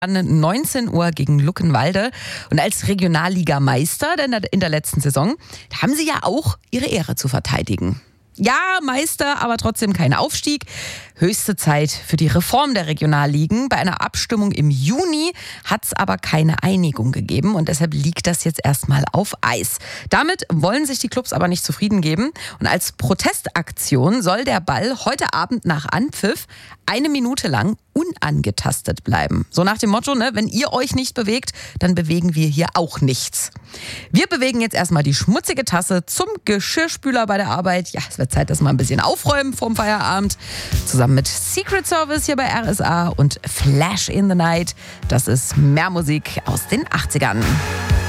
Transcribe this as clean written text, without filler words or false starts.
an 19 Uhr gegen Luckenwalde. Und als Regionalligameister in der letzten Saison, da haben sie ja auch ihre Ehre zu verteidigen. Ja, Meister, aber trotzdem kein Aufstieg. Höchste Zeit für die Reform der Regionalligen. Bei einer Abstimmung im Juni hat es aber keine Einigung gegeben und deshalb liegt das jetzt erstmal auf Eis. Damit wollen sich die Clubs aber nicht zufrieden geben und als Protestaktion soll der Ball heute Abend nach Anpfiff 1 Minute lang unangetastet bleiben. So nach dem Motto, wenn ihr euch nicht bewegt, dann bewegen wir hier auch nichts. Wir bewegen jetzt erstmal die schmutzige Tasse zum Geschirrspüler bei der Arbeit. Ja, es wird Zeit, dass wir mal ein bisschen aufräumen vorm Feierabend. Zusammen mit Secret Service hier bei RSA und Flash in the Night. Das ist mehr Musik aus den 80ern.